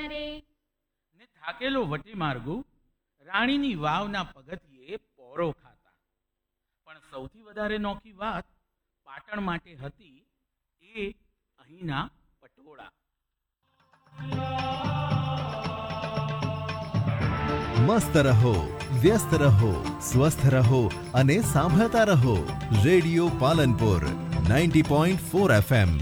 રે. ને થાકેલો વટી માર્ગુ રાણીની વાવના પગથિયે પોરો ખાતા. પણ સૌથી વધારે નોખી વાત પાટણ માટે હતી એ અહીંના પટોળા. મસ્ત રહો, વ્યસ્ત રહો, સ્વસ્થ રહો અને સાંભળતા રહો રેડિયો પાલનપુર 90.4 FM.